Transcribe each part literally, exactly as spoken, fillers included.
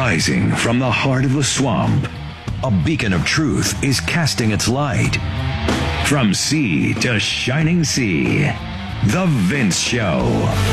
Rising from the heart of the swamp, a beacon of truth is casting its light. From sea to shining sea, The Vince Show.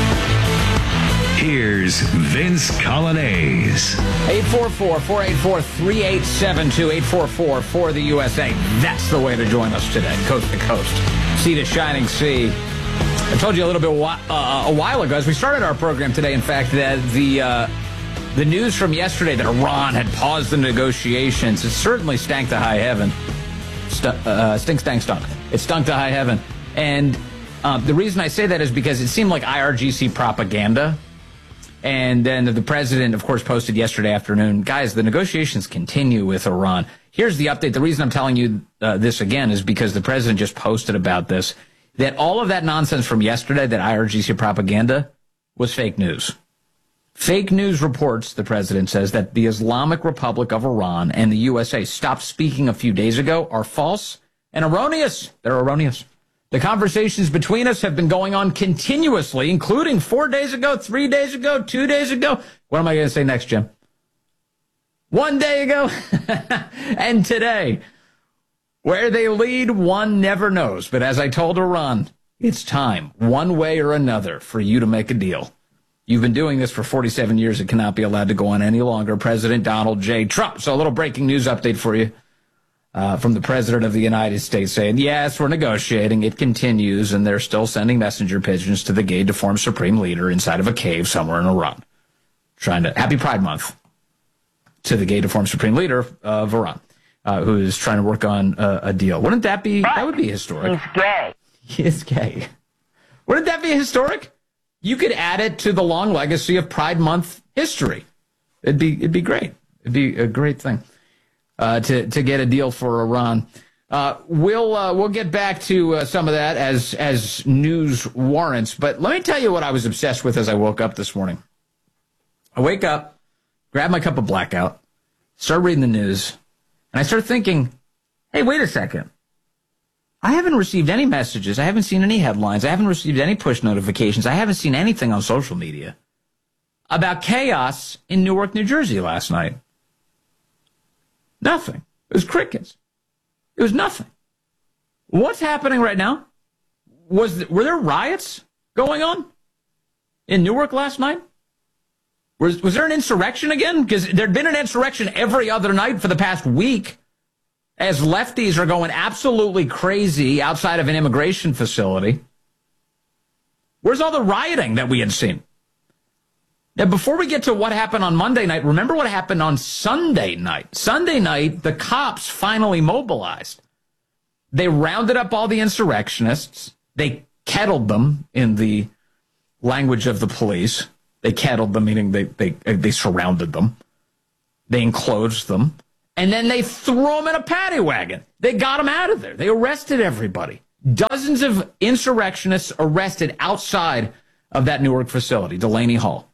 Here's Vince Coglianese. eight four four, four eight four, three eight seven two, eight four four for the U S A. That's the way to join us today, coast to coast, sea to shining sea. I told you a little bit uh, a while ago, as we started our program today, in fact, that the uh, the news from yesterday that Iran had paused the negotiations, it certainly stank to high heaven. St- uh, stink, stank, stunk. It stunk to high heaven. And uh, the reason I say that is because it seemed like I R G C propaganda. And then the president, of course, posted yesterday afternoon, guys, the negotiations continue with Iran. Here's the update. The reason I'm telling you uh, this again is because the president just posted about this, that all of that nonsense from yesterday, that I R G C propaganda, was fake news. Fake news reports, the president says, that the Islamic Republic of Iran and the U S A stopped speaking a few days ago are false and erroneous. They're erroneous. The conversations between us have been going on continuously, including four days ago, three days ago, two days ago. What am I going to say next, Jim? One day ago and today. Where they lead, one never knows. But as I told Iran, it's time, one way or another, for you to make a deal. You've been doing this for forty-seven years. It cannot be allowed to go on any longer. President Donald J. Trump. So a little breaking news update for you. Uh, from the President of the United States saying, yes, we're negotiating. It continues, and they're still sending messenger pigeons to the gay deformed supreme leader inside of a cave somewhere in Iran. Trying to, happy Pride Month to the gay deformed supreme leader of Iran, uh, who is trying to work on uh, a deal. Wouldn't that be, that would be historic. He's gay. He is gay. Wouldn't that be historic? You could add it to the long legacy of Pride Month history. It'd be, it'd be great. It'd be a great thing. Uh, to to get a deal for Iran. Uh, we'll uh, we'll get back to uh, some of that as as news warrants. But let me tell you what I was obsessed with as I woke up this morning. I wake up, grab my cup of blackout, start reading the news, and I start thinking, hey, wait a second. I haven't received any messages. I haven't seen any headlines. I haven't received any push notifications. I haven't seen anything on social media about chaos in Newark, New Jersey last night. Nothing. It was crickets. It was nothing. What's happening right now? Was were there riots going on in Newark last night? Was was there an insurrection again? Because there'd been an insurrection every other night for the past week, as lefties are going absolutely crazy outside of an immigration facility. Where's all the rioting that we had seen? Now, before we get to what happened on Monday night, remember what happened on Sunday night. Sunday night, the cops finally mobilized. They rounded up all the insurrectionists. They kettled them, in the language of the police. They kettled them, meaning they, they, they surrounded them. They enclosed them. And then they threw them in a paddy wagon. They got them out of there. They arrested everybody. Dozens of insurrectionists arrested outside of that Newark facility, Delaney Hall.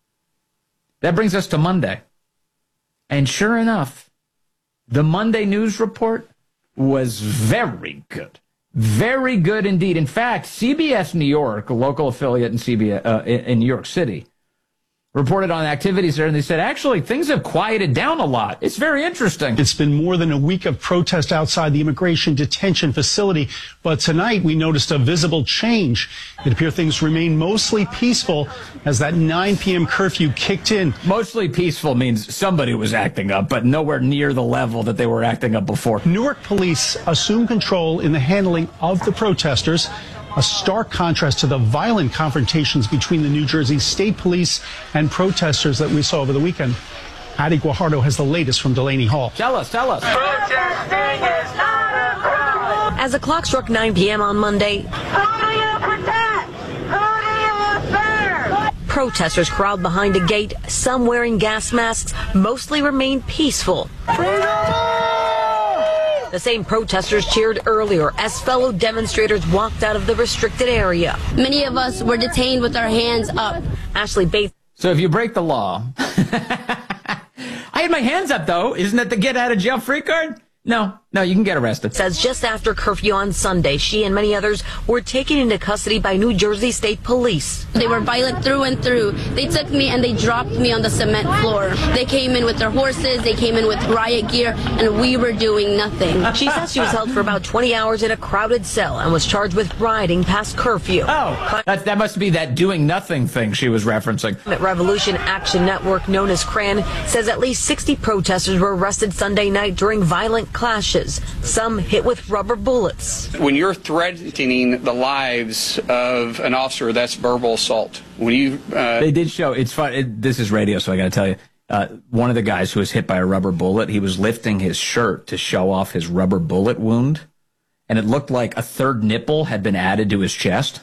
That brings us to Monday. And sure enough, the Monday news report was very good. Very good indeed. In fact, C B S New York, a local affiliate in, C B S, uh, in New York City, reported on activities there, and they said, actually, things have quieted down a lot. It's very interesting. It's been more than a week of protest outside the immigration detention facility, but tonight we noticed a visible change. It appears things remain mostly peaceful as that nine p.m. curfew kicked in. Mostly peaceful means somebody was acting up, but nowhere near the level that they were acting up before. Newark police assumed control in the handling of the protesters, a stark contrast to the violent confrontations between the New Jersey State Police and protesters that we saw over the weekend. Adi Guajardo has the latest from Delaney Hall. Tell us, tell us. Protesting is not a crime. As the clock struck nine p.m. on Monday, Who do you protect? Who do you serve? protesters crowd behind a gate, some wearing gas masks, mostly remained peaceful. The same protesters cheered earlier as fellow demonstrators walked out of the restricted area. Many of us were detained with our hands up. Ashley Bates. So if you break the law, I had my hands up, though. Isn't that the get out of jail free card? No, No, you can get arrested. Says just after curfew on Sunday, she and many others were taken into custody by New Jersey State Police. They were violent through and through. They took me and they dropped me on the cement floor. They came in with their horses, they came in with riot gear, and we were doing nothing. She says she was held for about twenty hours in a crowded cell and was charged with riding past curfew. Oh, that, that must be that doing nothing thing she was referencing. Climate Revolution Action Network, known as CRAN, says at least sixty protesters were arrested Sunday night during violent clashes. Some hit with rubber bullets. When you're threatening the lives of an officer, that's verbal assault. When you uh... They did show, it's fun, it, this is radio, so I got to tell you, uh, one of the guys who was hit by a rubber bullet, he was lifting his shirt to show off his rubber bullet wound, and it looked like a third nipple had been added to his chest.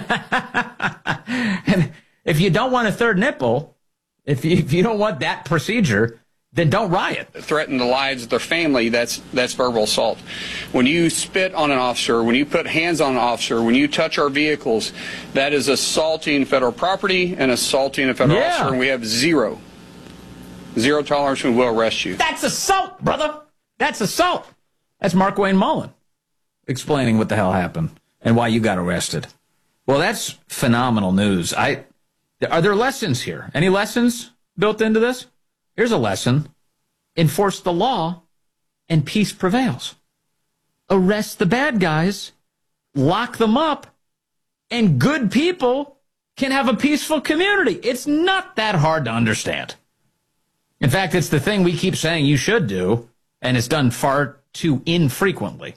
And if you don't want a third nipple, if you, if you don't want that procedure, then don't riot. Threaten the lives of their family, that's that's verbal assault. When you spit on an officer, when you put hands on an officer, when you touch our vehicles, that is assaulting federal property and assaulting a federal Yeah. officer, and we have zero. Zero tolerance, and we'll arrest you. That's assault, brother. That's assault. That's Mark Wayne Mullen explaining what the hell happened and why you got arrested. Well, that's phenomenal news. I Are there lessons here? Any lessons built into this? Here's a lesson. Enforce the law and peace prevails. Arrest the bad guys, lock them up, and good people can have a peaceful community. It's not that hard to understand. In fact, it's the thing we keep saying you should do, and it's done far too infrequently.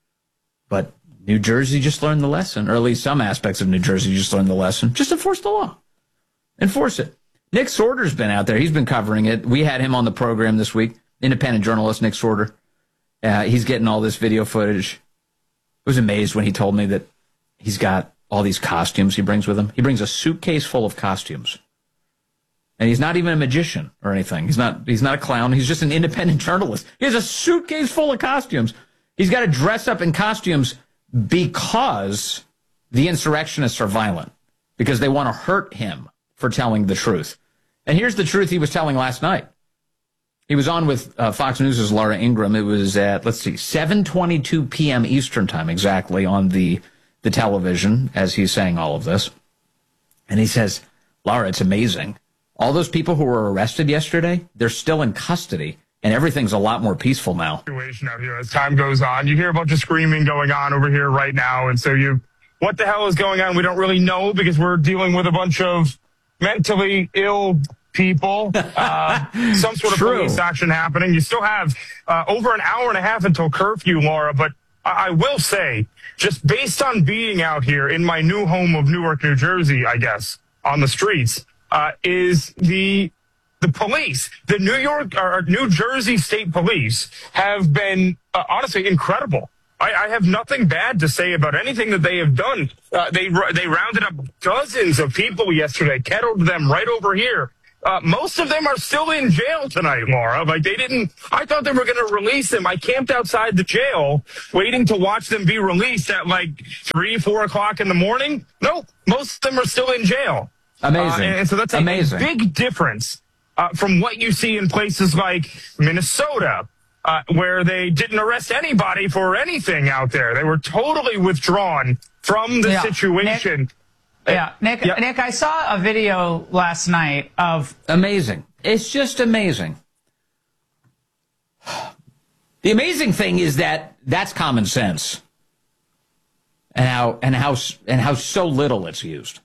But New Jersey just learned the lesson, or at least some aspects of New Jersey just learned the lesson. Just enforce the law. Enforce it. Nick Sorter's been out there. He's been covering it. We had him on the program this week. Independent journalist Nick Sorter. Uh, he's getting all this video footage. I was amazed when he told me that he's got all these costumes he brings with him. He brings a suitcase full of costumes. And he's not even a magician or anything. He's not he's not a clown. He's just an independent journalist. He has a suitcase full of costumes. He's got to dress up in costumes because the insurrectionists are violent, because they want to hurt him for telling the truth. And here's the truth he was telling last night. He was on with uh, Fox News' Laura Ingraham. It was at, let's see, seven twenty-two p.m. Eastern time exactly on the, the television as he's saying all of this. And he says, Laura, it's amazing. All those people who were arrested yesterday, they're still in custody, and everything's a lot more peaceful now. Situation out here as time goes on. You hear a bunch of screaming going on over here right now, and so you, what the hell is going on? We don't really know because we're dealing with a bunch of mentally ill people, uh, some sort of True. police action happening. You still have uh, over an hour and a half until curfew, Laura, but I, I will say, just based on being out here in my new home of Newark, New Jersey, I guess, on the streets, uh, is the the police, the New York or New Jersey State Police have been uh, honestly incredible. I, I have nothing bad to say about anything that they have done. Uh, they they rounded up dozens of people yesterday, kettled them right over here. Uh, most of them are still in jail tonight, Laura. Like, they didn't, I thought they were going to release them. I camped outside the jail waiting to watch them be released at like three, four o'clock in the morning. Nope. Most of them are still in jail. Amazing. Uh, and so that's a Amazing. big difference uh, from what you see in places like Minnesota, uh, where they didn't arrest anybody for anything out there. They were totally withdrawn from the Yeah. situation. Nick, yeah, Nick, Yeah. Nick, I saw a video last night of Amazing. It's just amazing. The amazing thing is that that's common sense, and how and how and how so little it's used.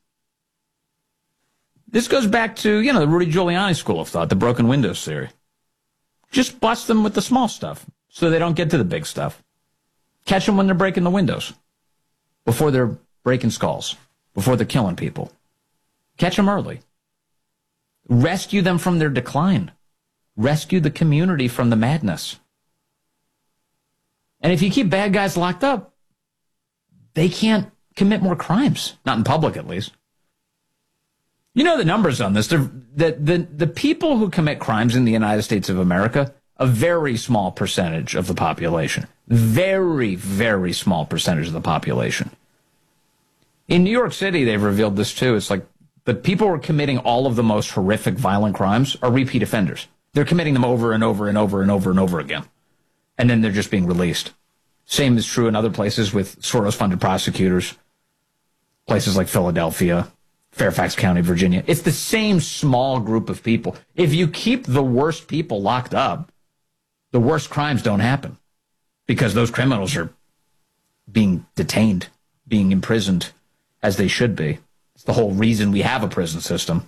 This goes back to, you know, the Rudy Giuliani school of thought, the broken windows theory. Just bust them with the small stuff so they don't get to the big stuff. Catch them when they're breaking the windows, before they're breaking skulls, before they're killing people. Catch them early. Rescue them from their decline. Rescue the community from the madness. And if you keep bad guys locked up, they can't commit more crimes. Not in public, at least. You know the numbers on this. The, the, the people who commit crimes in the United States of America, a very small percentage of the population. Very, very small percentage of the population. In New York City, they've revealed this too. It's like the people who are committing all of the most horrific violent crimes are repeat offenders. They're committing them over and over and over and over and over again. and then they're just being released. Same is true in other places with Soros-funded prosecutors, places like Philadelphia, Fairfax County, Virginia. It's the same small group of people. If you keep the worst people locked up, the worst crimes don't happen because those criminals are being detained, being imprisoned as they should be. It's the whole reason we have a prison system.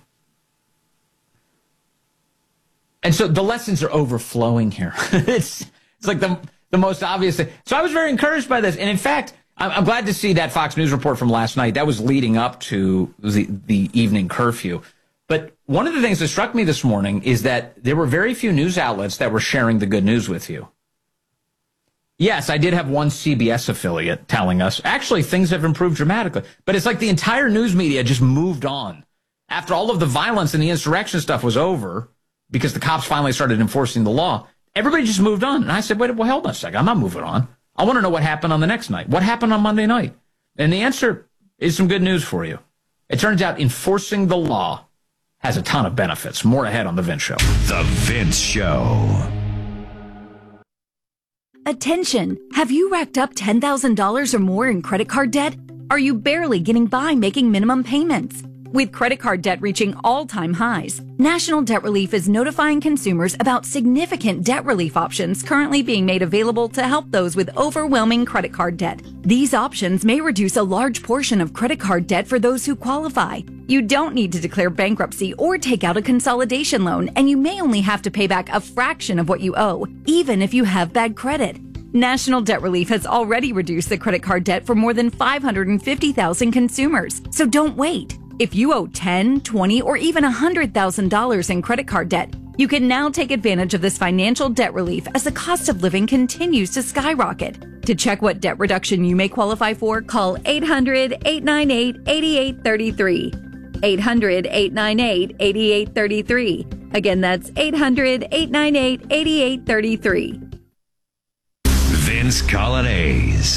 And so the lessons are overflowing here. it's it's like the the most obvious thing. So I was very encouraged by this. And in fact, I'm, I'm glad to see that Fox News report from last night. That was leading up to the, the evening curfew. But one of the things that struck me this morning is that there were very few news outlets that were sharing the good news with you. Yes, I did have one C B S affiliate telling us, actually, things have improved dramatically. But it's like the entire news media just moved on. After all of the violence and the insurrection stuff was over, because the cops finally started enforcing the law, everybody just moved on. And I said, wait, well, hold on a second. I'm not moving on. I want to know what happened on the next night. What happened on Monday night? And the answer is some good news for you. It turns out enforcing the law has a ton of benefits. More ahead on The Vince Show. The Vince Show. Attention! Have you racked up ten thousand dollars or more in credit card debt? Are you barely getting by making minimum payments? With credit card debt reaching all-time highs, National Debt Relief is notifying consumers about significant debt relief options currently being made available to help those with overwhelming credit card debt. These options may reduce a large portion of credit card debt for those who qualify. You don't need to declare bankruptcy or take out a consolidation loan, and you may only have to pay back a fraction of what you owe, even if you have bad credit. National Debt Relief has already reduced the credit card debt for more than five hundred fifty thousand consumers, so don't wait. If you owe ten, twenty, or even one hundred thousand dollars in credit card debt, you can now take advantage of this financial debt relief as the cost of living continues to skyrocket. To check what debt reduction you may qualify for, call eight hundred, eight nine eight, eight eight three three. eight hundred, eight nine eight, eight eight three three. Again, that's eight hundred, eight nine eight, eight eight three three. Vince Colonnese.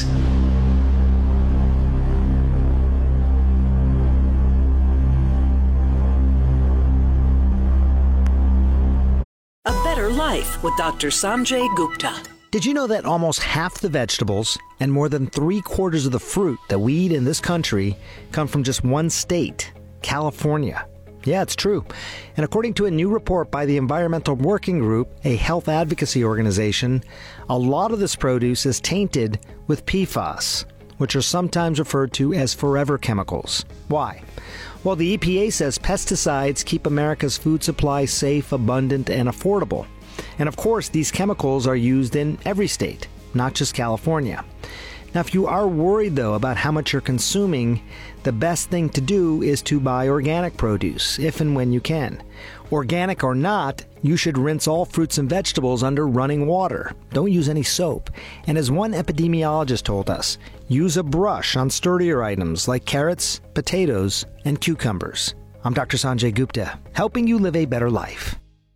A Better Life with Doctor Sanjay Gupta. Did you know that almost half the vegetables and more than three quarters of the fruit that we eat in this country come from just one state, California? Yeah, it's true. And according to a new report by the Environmental Working Group, a health advocacy organization, a lot of this produce is tainted with P FAS, which are sometimes referred to as forever chemicals. Why? Well, the E P A says pesticides keep America's food supply safe, abundant, and affordable. And of course, these chemicals are used in every state, not just California. Now, if you are worried, though, about how much you're consuming, the best thing to do is to buy organic produce, if and when you can. Organic or not, you should rinse all fruits and vegetables under running water. Don't use any soap. And as one epidemiologist told us, use a brush on sturdier items like carrots, potatoes, and cucumbers. I'm Doctor Sanjay Gupta, helping you live a better life.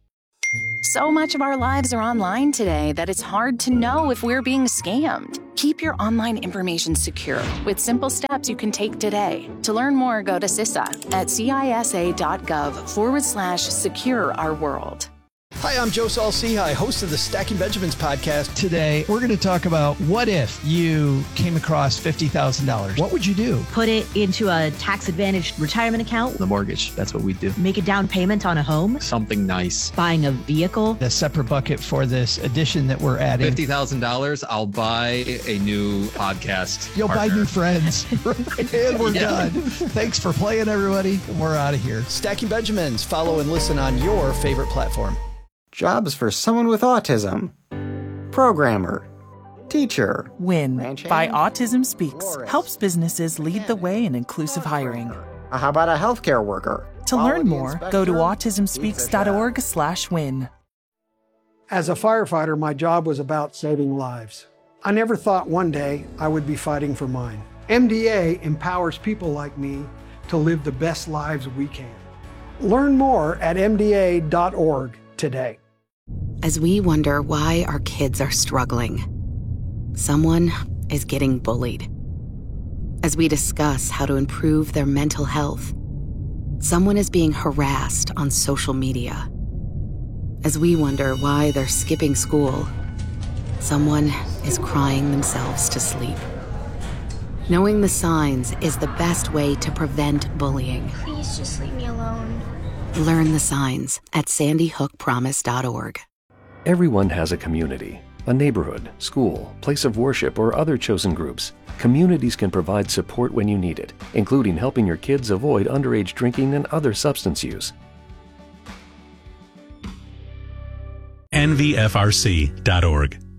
So much of our lives are online today that it's hard to know if we're being scammed. Keep your online information secure with simple steps you can take today. To learn more, go to C I S A at cisa.gov forward slash secure our world. Hi, I'm Joe Saul-Sehy, host of the Stacking Benjamins podcast. Today, we're going to talk about what if you came across fifty thousand dollars. What would you do? Put it into a tax-advantaged retirement account. The mortgage, that's what we do. Make a down payment on a home. Something nice. Buying a vehicle. A separate bucket for this addition that we're adding. fifty thousand dollars, I'll buy a new podcast You'll partner. buy new friends. And we're yeah. done. Thanks for playing, everybody. We're out of here. Stacking Benjamins. Follow and listen on your favorite platform. Jobs for someone with autism. Programmer. Teacher. WIN by Autism Speaks helps businesses lead the way in inclusive hiring. How about a healthcare worker? To learn more, go to autism speaks dot org slash win. As a firefighter, my job was about saving lives. I never thought one day I would be fighting for mine. M D A empowers people like me to live the best lives we can. Learn more at M D A dot org today. As we wonder why our kids are struggling, someone is getting bullied. As we discuss how to improve their mental health, someone is being harassed on social media. As we wonder why they're skipping school, Someone is crying themselves to sleep. Knowing the signs is the best way to prevent bullying. Please just leave me alone. Learn the signs at sandy hook promise dot org. Everyone has a community, a neighborhood, school, place of worship, or other chosen groups. Communities can provide support when you need it, including helping your kids avoid underage drinking and other substance use. N V F R C dot org